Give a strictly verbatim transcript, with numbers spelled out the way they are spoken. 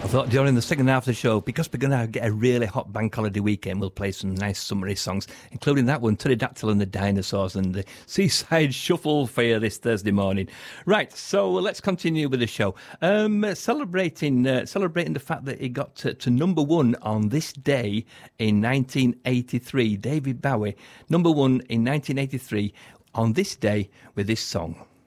I thought during the second half of the show, because we're going to get a really hot bank holiday weekend, we'll play some nice summery songs, including that one, Pterodactyl and the Dinosaurs and the Seaside Shuffle for you this Thursday morning. Right, so let's continue with the show. Um, celebrating uh, celebrating the fact that he got to, to number one on this day in nineteen eighty-three. David Bowie, number one in nineteen eighty-three on this day with this song.